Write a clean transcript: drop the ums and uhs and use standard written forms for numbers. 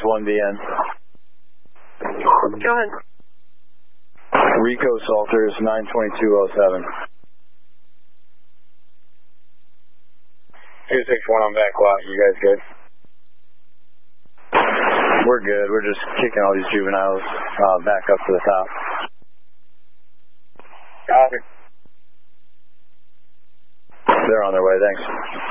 1BN. Go ahead. Rico Salters, 92207. 261 on back lot. You guys good? We're good. We're just kicking all these juveniles back up to the top. Copy. They're on their way. Thanks.